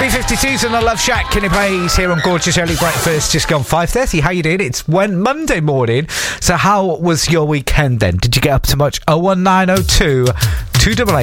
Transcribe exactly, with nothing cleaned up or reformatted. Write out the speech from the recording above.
B fifty-two's on the Love Shack. Kenny Blaze here on Gorgeous Early Breakfast. Just gone five thirty. How you doing? It's when Monday morning. So how was your weekend then? Did you get up to much? oh one nine oh two two eight eight